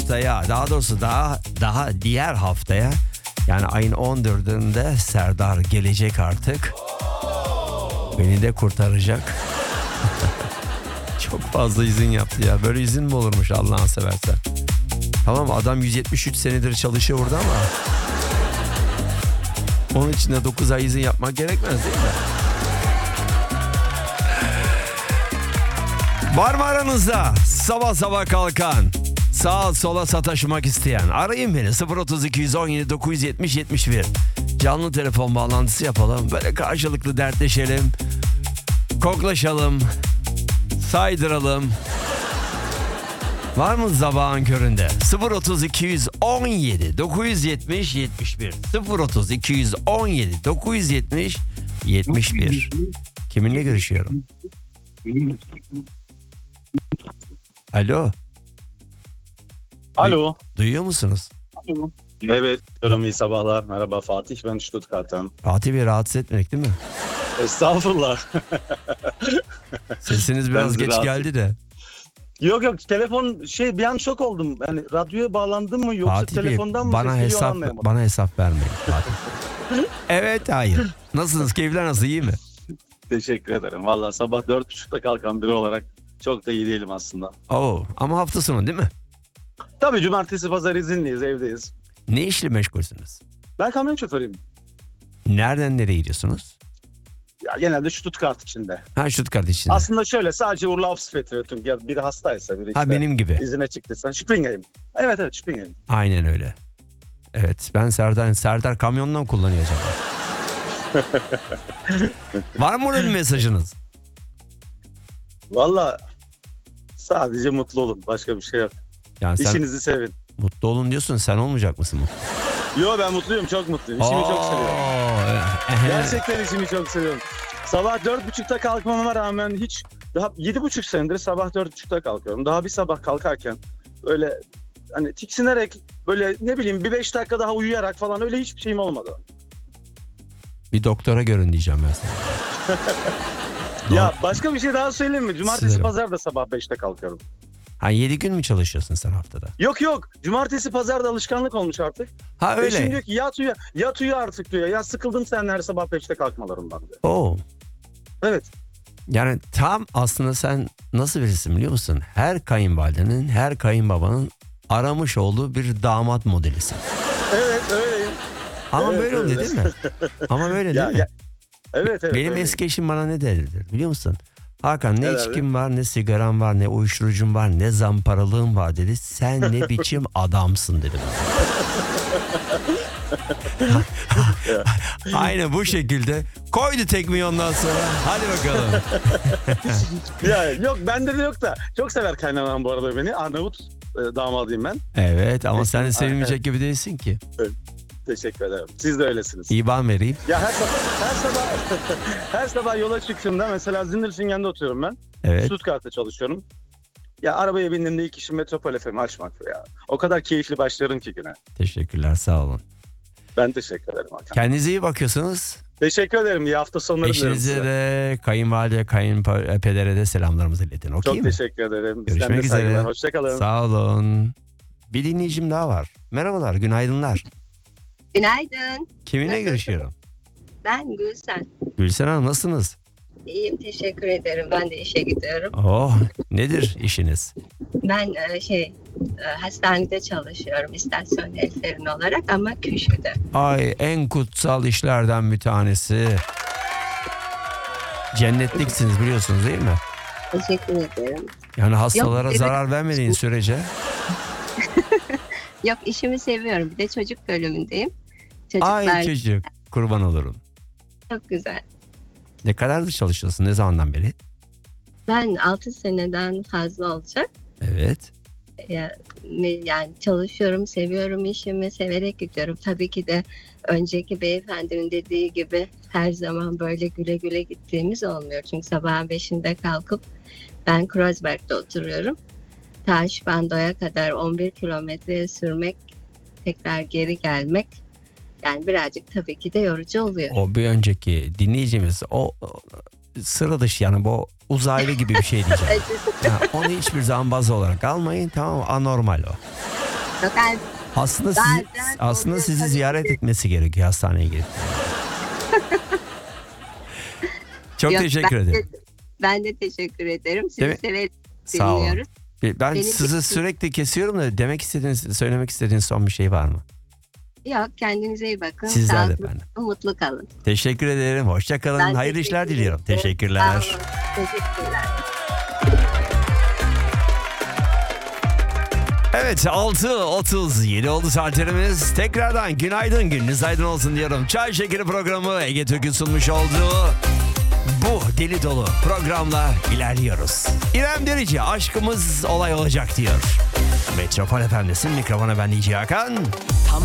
haftaya, daha doğrusu daha diğer haftaya, yani ayın 14'ünde Serdar gelecek artık. Beni de kurtaracak. Çok fazla izin yaptı ya. Böyle izin mi olurmuş Allah'ını seversen? Tamam, adam 173 senedir çalışıyor burada ama onun için de 9 ay izin yapmak gerekmez değil mi? Var mı aranızda sabah sabah kalkan, sağa sola sataşmak isteyen? Arayın beni 032 117 970 71. Canlı telefon bağlantısı yapalım. Böyle karşılıklı dertleşelim. Koklaşalım. Saydıralım. Var mı sabahın köründe? 032 117 970 71. 032 117 970 71. Kiminle görüşüyorum? Alo. Alo. Duyuyor musunuz? Evet. İyi sabahlar. Merhaba Fatih. Ben Stuttgart'tan. Fatih Bey, rahatsız etmedik değil mi? Estağfurullah. Sesiniz biraz geç geldi de. Yok telefon bir an şok oldum. Yani radyoya bağlandım mı yoksa Fatih Bey, telefondan mı bana hesap vermeyin Fatih. Evet, hayır. Nasılsınız? Keyifler nasıl? İyi mi? Teşekkür ederim. Vallahi sabah 4.30'da kalkan biri olarak çok da iyi değilim aslında. Oo, ama hafta sonu değil mi? Tabii cumartesi pazar izinliyiz, evdeyiz. Ne işle meşgulsünüz? Ben kamyon şoförüyüm. Nereden nereye gidiyorsunuz? Ya genelde Stuttgart içinde. Ha, Stuttgart içinde. Aslında şöyle, sadece Urlaubsvertretung, ya biri hastaysa, biri Ha, benim gibi. izine çıktıysa. Springer'im. Evet Springer'im. Aynen öyle. Evet, ben Serdar kamyondan kullanıyor acaba. Var mı orada bir mesajınız? Vallahi sadece mutlu olun. Başka bir şey yok. Yani sen İşinizi sevin. mutlu olun diyorsun, sen olmayacak mısın mutlu? Yo, ben mutluyum, çok mutluyum. İşimi çok seviyorum. Gerçekten işimi çok seviyorum. Sabah 4.30'da kalkmama rağmen hiç, daha 7.5 senedir sabah 4.30'da kalkıyorum. Daha bir sabah kalkarken öyle hani tiksinerek, böyle ne bileyim bir 5 dakika daha uyuyarak falan, öyle hiçbir şeyim olmadı. Bir doktora görün diyeceğim ben sana. Ya başka bir şey daha söyleyeyim mi? Cumartesi Size pazar da sabah 5'te kalkıyorum. Ha, 7 gün mü çalışıyorsun sen haftada? Yok. Cumartesi pazar da alışkanlık olmuş artık. Ha, öyle. Eşim diyor ki yat uyu artık diyor. Ya sıkıldım sen her sabah 5'te kalkmalarından diyor. Oo. Evet. Yani tam aslında sen nasıl birisin biliyor musun? Her kayınvalidenin, her kayınbabanın aramış olduğu bir damat modelisin. Evet öyleyim. Ama Evet, böyle oluyor öyle. değil mi? Ama böyle değil mi? Evet. Benim öyleyim. eski eşim bana ne derdi biliyor musun? Hakan, ne Evet, içkim var, ne sigaram var, ne uyuşturucum var, ne zamparalığım var dedi. Sen ne biçim adamsın dedi bana. Aynen bu şekilde koydu tekmeyi ondan sonra. Hadi bakalım. Ya yok, bende de yok da. Çok sever kaynanam bu arada beni. Arnavut damadıyım ben. Evet, ama sen de Evet. sevinmeyecek gibi değilsin ki. Teşekkür ederim. Siz de öylesiniz. İban vereyim. Ya her sabah yola çıktığımda, mesela Zindelsingen'de oturuyorum ben. Evet. Stuttgart'ta çalışıyorum. Ya arabaya bindiğimde ilk işim Metropol FM'i açmak ya. O kadar keyifli başlarım ki güne. Teşekkürler, sağ olun. Ben teşekkür ederim Hakan. Kendinize iyi bakıyorsunuz. Teşekkür ederim. İyi hafta sonları dilerim Eşinize size. de, kayınvalide, kayınpedere de selamlarımızı iletin. Okey Çok mi? teşekkür ederim. Görüşmek üzere. Hoşçakalın. Sağ olun. Bir dinleyicim daha var. Merhabalar, günaydınlar. Günaydın. Kiminle görüşüyorum? Ben Gülsen. Gülsen Hanım, nasılsınız? İyiyim, teşekkür ederim. Ben de işe gidiyorum. Oh, nedir işiniz? Ben hastanede çalışıyorum, istasyon ellerin olarak, ama köşede. Ay, en kutsal işlerden bir tanesi. Cennetliksiniz biliyorsunuz değil mi? Teşekkür ederim. Yani hastalara Yok, evet. zarar vermediğin sürece. Yok, işimi seviyorum. Bir de çocuk bölümündeyim. Çocuklar Ay çocuk, kurban olurum. çok güzel. Ne kadardır çalışıyorsun? Ne zamandan beri? Ben 6 seneden fazla olacak. Evet. Yani çalışıyorum, seviyorum işimi, severek gidiyorum. Tabii ki de önceki beyefendinin dediği gibi her zaman böyle güle güle gittiğimiz olmuyor. Çünkü sabahın 5'inde kalkıp, ben Kreuzberg'de oturuyorum, ta Spando'ya kadar 11 kilometre sürmek, tekrar geri gelmek, yani birazcık tabii ki de yorucu oluyor. O bir önceki dinleyicimiz o sıra dışı, yani bu uzaylı gibi bir şey diyeceğim. Yani onu hiçbir zaman baz olarak almayın, tamam mı? Anormal o. Zaten Aslında Bazen sizi oluyor, ziyaret etmesi gerekiyor hastaneye gidip. Çok Yok, teşekkür ederim. Ben de teşekkür ederim. Değil mi? Sizi severek Sağ olun. dinliyoruz. Ben Benim sizi de- sürekli kesiyorum da söylemek istediğiniz son bir şey var mı? Yok, kendinize iyi bakın. Sizler de Sağlıklı, efendim. mutlu kalın. Teşekkür ederim. Hoşça kalın. Ben Hayırlı işler teşekkür diliyorum. ederim. Teşekkürler. Sağ olun. Teşekkürler. Evet, 6:37 oldu saatlerimiz. Tekrardan günaydın, gününüz aydın olsun diyorum. Çay Şekeri programı Ege Türk'ün sunmuş olduğu bu deli dolu programla ilerliyoruz. İrem Derici, aşkımız olay olacak diyor. Metropol FM'desin, mikrofona ben DJ Hakan. Tam